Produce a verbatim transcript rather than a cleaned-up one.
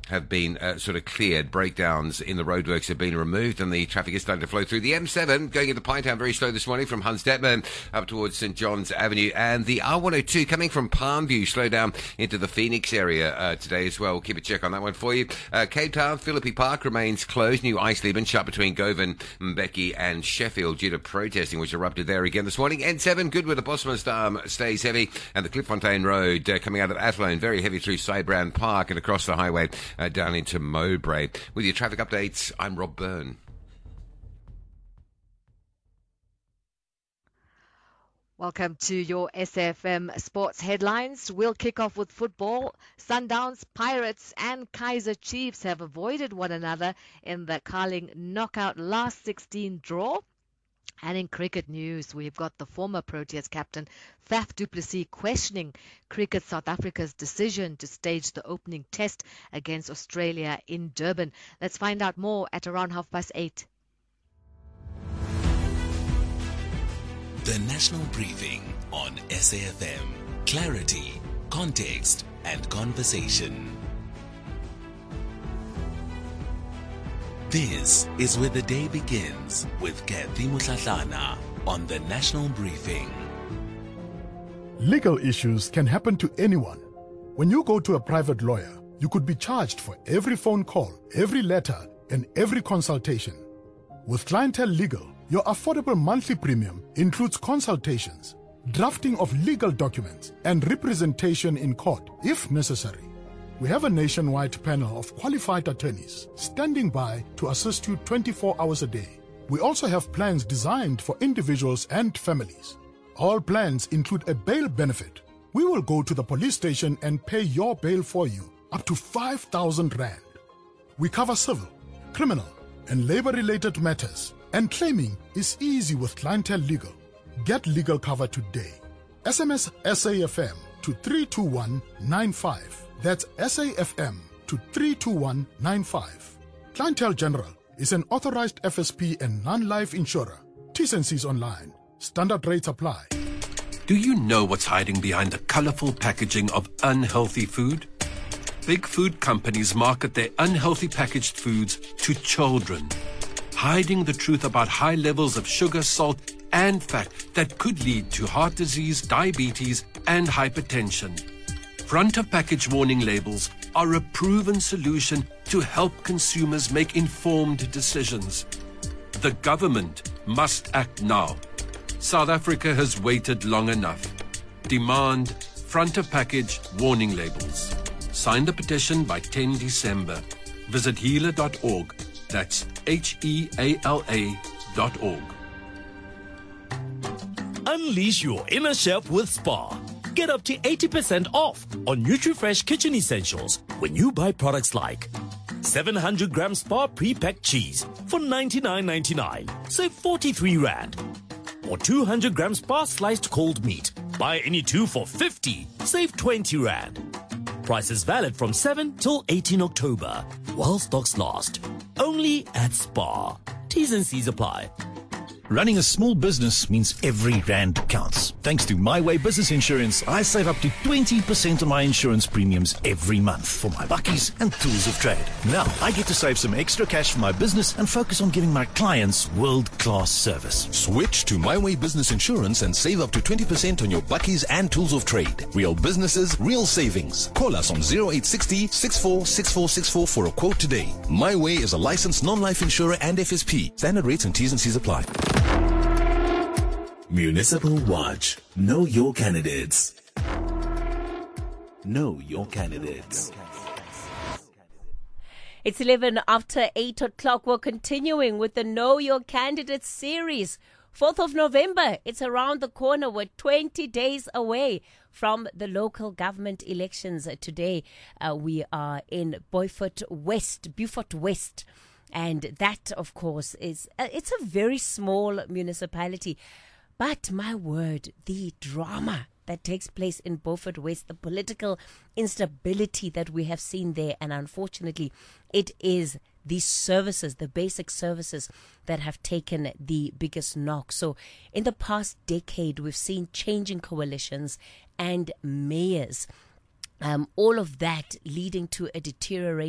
have been uh, sort of cleared. Breakdowns in the roadworks have been removed, and the traffic is starting to flow through. The M seven going into Pinetown very slow this morning from Hans Detman up towards St John's Avenue, and the R one oh two coming from Palmview slow down into the Phoenix area uh, today as well. We'll keep a check on that one for you. Uh, Cape Town, Philippi Park remains closed. New Eisleben shut between Govan, Mbeki and Sheffield due to protesting which erupted there again this morning. N seven, Goodwood, the Bosman Dam stays heavy, and the Klipfontein Road uh, coming out of Athlone, very heavy through Sybrand Park and across the highway uh, down into Mowbray. With your traffic updates, I'm Rob Byrne. Welcome to your S F M Sports Headlines. We'll kick off with football. Sundowns, Pirates and Kaizer Chiefs have avoided one another in the Carling knockout last sixteen draw. And in cricket news, we've got the former Proteas captain Faf du Plessis questioning Cricket South Africa's decision to stage the opening test against Australia in Durban. Let's find out more at around half past eight. The National Briefing on S A F M. Clarity, context, and conversation. This is where the day begins with Kathy Mutlatlana on the National Briefing. Legal issues can happen to anyone. When you go to a private lawyer, you could be charged for every phone call, every letter, and every consultation. With Clientele Legal, your affordable monthly premium includes consultations, drafting of legal documents, and representation in court if necessary. We have a nationwide panel of qualified attorneys standing by to assist you twenty-four hours a day. We also have plans designed for individuals and families. All plans include a bail benefit. We will go to the police station and pay your bail for you, up to five thousand rand. We cover civil, criminal, and labor-related matters, and claiming is easy with Clientele Legal. Get legal cover today. S M S S A F M to three two one nine five. That's S A F M to three two one nine five. Clientele General is an authorized F S P and non-life insurer. T's and C's online. Standard rates apply. Do you know what's hiding behind the colorful packaging of unhealthy food? Big food companies market their unhealthy packaged foods to children, hiding the truth about high levels of sugar, salt, and fat that could lead to heart disease, diabetes, and hypertension. Front of package warning labels are a proven solution to help consumers make informed decisions. The government must act now. South Africa has waited long enough. Demand front of package warning labels. Sign the petition by the tenth of December. Visit healer dot org. That's H E A L A dot org. Unleash your inner chef with Spar. Get up to eighty percent off on NutriFresh kitchen essentials when you buy products like seven hundred gram Spar pre-packed cheese for ninety-nine ninety-nine, save forty-three rand. Or two hundred gram Spar sliced cold meat, buy any two for fifty, save twenty rand. Prices valid from seven till eighteen October, while stocks last. Only at Spar. T's and C's apply. Running a small business means every rand counts. Thanks to My Way Business Insurance, I save up to twenty percent on my insurance premiums every month for my bakkies and tools of trade. Now, I get to save some extra cash for my business and focus on giving my clients world-class service. Switch to My Way Business Insurance and save up to twenty percent on your bakkies and tools of trade. Real businesses, real savings. Call us on zero eight six zero, six four six four six four for a quote today. My Way is a licensed non-life insurer and F S P. Standard rates and T's and C's apply. Municipal Watch. Know your candidates. Know your candidates. It's eleven after eight o'clock. We're continuing with the Know Your Candidates series. fourth of November, it's around the corner. We're twenty days away from the local government elections. Today, uh, we are in Beaufort West, Beaufort West. And that, of course, is uh, it's a very small municipality. But my word, the drama that takes place in Beaufort West, the political instability that we have seen there, and unfortunately, it is the services, the basic services that have taken the biggest knock. So in the past decade, we've seen changing coalitions and mayors. Um, all of that leading to a deterioration